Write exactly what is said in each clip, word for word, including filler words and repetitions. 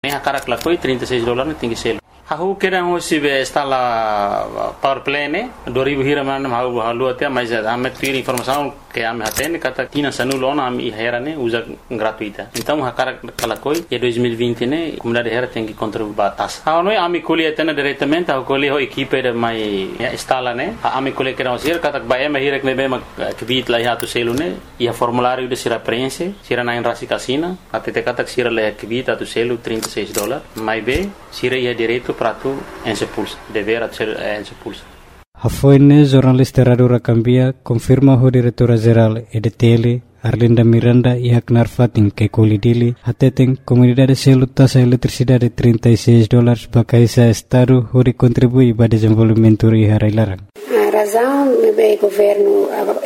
Nem a cara que lá foi trinta e seis dólares tem que ser. Aku kira hoje está lá power play né, dua ribu hira mana mau halu até mas a me tira informação que a me atende kata tina sanulo na me hera né usa gratuita. Então a cara kala koi e dois mil e vinte né, comunidade hera tem que contribuir batas. A noi a me colhe atende diretamente a colhe o equipe de mai instala né. A me colhe kira osir kata ba me hira que me bem que bit lá ya tu selo né e a formulário de sira prense sira na enrasi casina até te kata sira le que bit tu selo trinta e seis dólares mais bem sira ia direito para tu ensepulsa dever ser ensepulsa. Hafoine jornalista Radio Rakambia confirma o diretora-geral E D T L Arlinda Miranda e Haknar Fatin que colidili hateteng comunidade selo taxa eletricidade trinta e seis dólares bakaisa estado hori contribui para desenvolvimento e harailarang. A razão é o governo,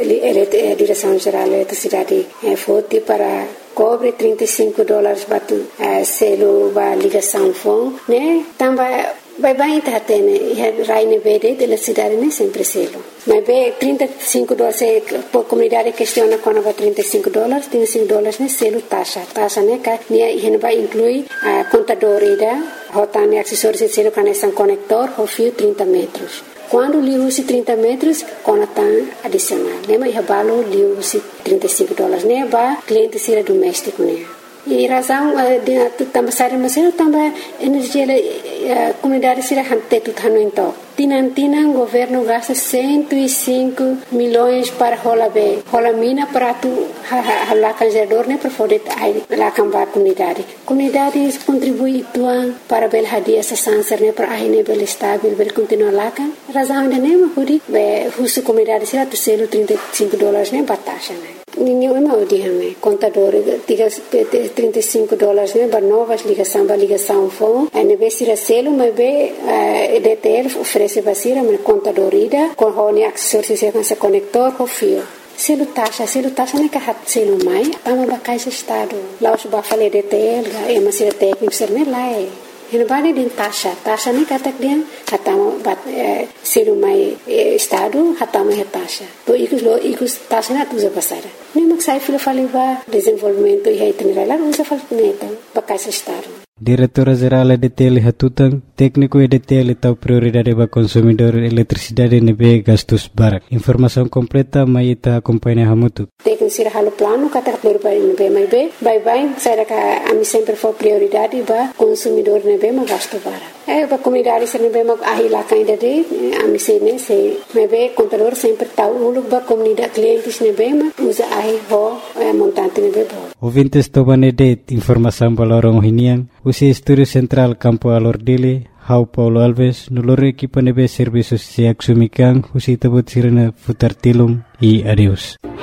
a direção-geral da eletricidade foi para cobre trinta e cinco dólares batu selo ba ligação fon né também vai bem tá tendo e raine verde da cidade né sempre selo mas bem trinta e cinco dólares por comunidade questiona quando vai trinta e cinco dólares trinta e cinco dólares né selo taxa taxa né que né vai inclui a contador ida rotane acessórios selo conexão conector o fio trinta metros. Quando li usi trinta metros, conatan adicional. Nema ia balo li usi trinta e cinco dólares. Né ba cliente sira doméstico né. E razão de também sair mas eu também energia a comunidade sira hante tu tano então. Tinan tinan governo gasta cento e cinco milhões para rola be. Rola mina para tu hala canjador né para poder ai lá cambar comunidade. Comunidade contribui tuan para bel hadia essa sanser né para ai né bel estável bel continuar lá kan. Razão de né hudi be husu comunidade sira tu selo trinta e cinco dólares né batasha né. Ninguém mau dia me contador trinta e cinco dólares né para novas ligação para ligação fone. A neve sira selo mas be E D T L oferece basira me contador ida com hone acessórios se com conector com fio. Selo taxa, selo taxa não é que hat selo mai, tama bakai se estado. Lá os bafale E D T L, é uma sira técnico ser me lá é. Ele vai de taxa, taxa nem kata dia, hatama bat selo mai estado, hatama é taxa. To ikus lo ikus taxa na tuza basara. Nem mak sai filo fali ba desenvolvimento e itinerário lá usa fal neta, bakai se estado. Diretora-geral E D T L Hatutang, técnico E D T L tahu prioridade para consumidor eletricidade nebe gastos barak. Informação completa mai ita acompanha hamutu. Técnico sira halo plano kata prioridade nebe mai be, bye bye, saya ka ami sempre for prioridade ba consumidor nebe ma gasto barak. Eh ba comunidade sira nebe ma ahila kainda de ami se ne se nebe contador sempre tahu ulu ba comunidade clientes nebe ma usa ahi ho montante nebe bo. Ouvintes tobane de informação balorong hinian. Usi Estúdio Central Campo Alordili, Hau Paulo Alves, nulore equipa nebe serviços se axumikan, usi tabut sirena futar tilum e adeus.